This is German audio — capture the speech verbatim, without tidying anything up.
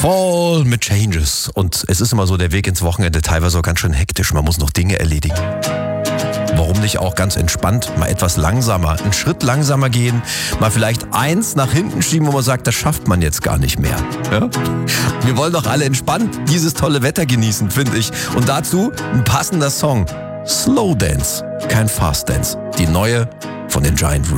Fall mit Changes. Und es ist immer so, der Weg ins Wochenende teilweise auch ganz schön hektisch. Man muss noch Dinge erledigen. Warum nicht auch ganz entspannt mal etwas langsamer, einen Schritt langsamer gehen, mal vielleicht eins nach hinten schieben, wo man sagt, das schafft man jetzt gar nicht mehr. Ja? Wir wollen doch alle entspannt dieses tolle Wetter genießen, finde ich. Und dazu ein passender Song. Slow Dance, kein Fast Dance. Die neue von den Giant Roots.